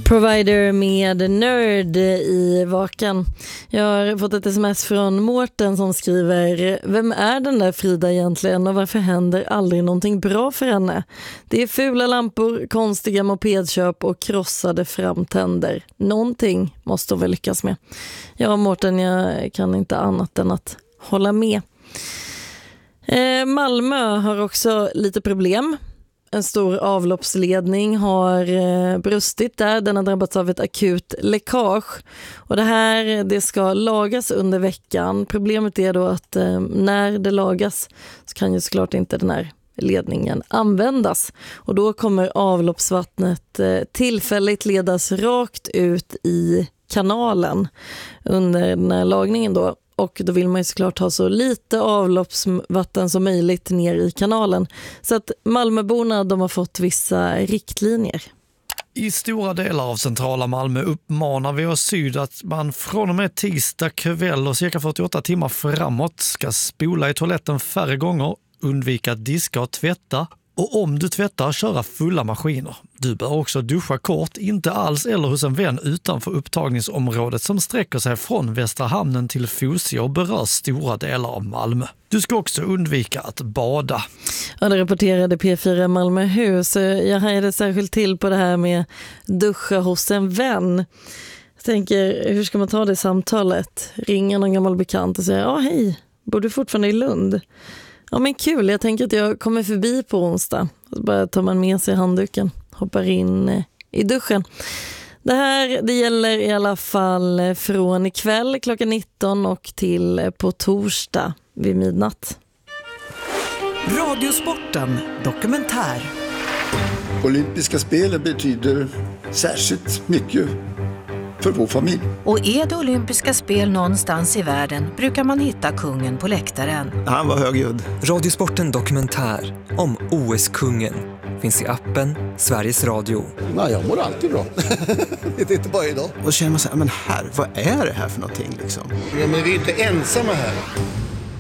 Provider med Nörd i vakan. Jag har fått ett sms från Mårten som skriver: vem är den där Frida egentligen och varför händer aldrig någonting bra för henne? Det är fula lampor, konstiga mopedköp och krossade framtänder. Någonting måste hon väl lyckas med. Ja, Mårten, jag kan inte annat än att hålla med. Malmö har också lite problem. En stor avloppsledning har brustit där. Den har drabbats av ett akut läckage. Och det ska lagas under veckan. Problemet är då att när det lagas så kan ju såklart inte den här ledningen användas. Och då kommer avloppsvattnet tillfälligt ledas rakt ut i kanalen under den här lagningen då. Och då vill man ju såklart ha så lite avloppsvatten som möjligt ner i kanalen. Så att Malmöborna, de har fått vissa riktlinjer. I stora delar av centrala Malmö uppmanar vi oss syd att man från och med tisdag kväll och cirka 48 timmar framåt ska spola i toaletten färre gånger, undvika att diska och tvätta. Och om du tvättar, köra fulla maskiner. Du bör också duscha kort, inte alls eller hos en vän utanför upptagningsområdet som sträcker sig från Västra hamnen till Fosie och berör stora delar av Malmö. Du ska också undvika att bada. Ja, det rapporterade P4 Malmöhus. Jag hajade särskilt till på det här med duscha hos en vän. Jag tänker, hur ska man ta det samtalet? Ringa någon gammal bekant och säga: ja, hej, bor du fortfarande i Lund? Ja, men kul, jag tänker att jag kommer förbi på onsdag. Så bara tar man med sig handduken, hoppar in i duschen. Det gäller i alla fall från ikväll klockan 19 och till på torsdag vid midnatt. Radiosporten dokumentär. Olympiska spelen betyder särskilt mycket för vår familj. Och är det olympiska spel någonstans i världen brukar man hitta kungen på läktaren. Han var högljudd. Radiosporten dokumentär om OS-kungen finns i appen Sveriges Radio. Nej, jag mår alltid bra. Det är inte bara idag. Och så känner man så här, men vad är det här för någonting liksom? Ja, men vi är inte ensamma här.